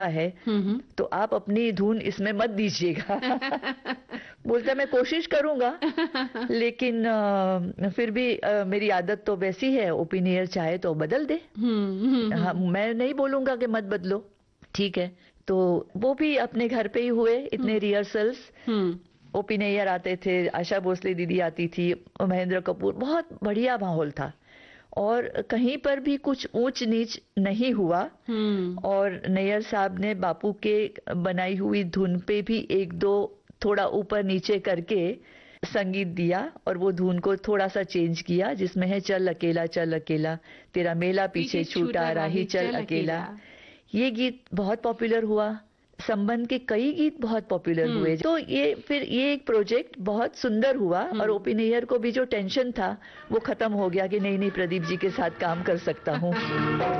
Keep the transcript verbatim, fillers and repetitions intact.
है तो आप अपनी धुन इसमें मत दीजिएगा। बोलता मैं कोशिश करूंगा, लेकिन आ, फिर भी आ, मेरी आदत तो वैसी है, ओपिनियर चाहे तो बदल दे। हाँ, मैं नहीं बोलूंगा कि मत बदलो, ठीक है। तो वो भी अपने घर पे ही हुए, इतने रिहर्सल्स। ओपिनियर आते थे, आशा भोसले दीदी आती थी, महेंद्र कपूर, बहुत बढ़िया माहौल था और कहीं पर भी कुछ ऊंच नीच नहीं हुआ। और नैयर साहब ने बापू के बनाई हुई धुन पे भी एक दो थोड़ा ऊपर नीचे करके संगीत दिया और वो धुन को थोड़ा सा चेंज किया, जिसमें है चल अकेला चल अकेला, तेरा मेला पीछे छूटा राही चल अकेला। ये गीत बहुत पॉपुलर हुआ, संबंध के कई गीत बहुत पॉपुलर हुए। तो ये फिर ये एक प्रोजेक्ट बहुत सुंदर हुआ और ओपी नैयर को भी जो टेंशन था वो खत्म हो गया कि नहीं नहीं प्रदीप जी के साथ काम कर सकता हूँ।